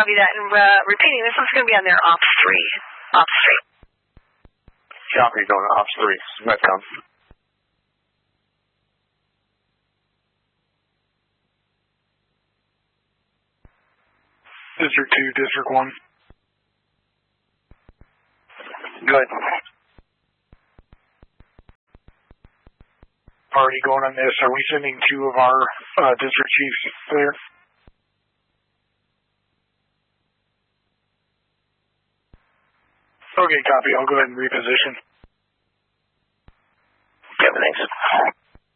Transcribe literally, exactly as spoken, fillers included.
Copy that. And uh, repeating, this one's going to be on their ops three. Ops three. Copy, going to ops three. Metcom. District two, District one. Good. Already going on this. Are we sending two of our uh, district chiefs there? Okay, copy. I'll go ahead and reposition.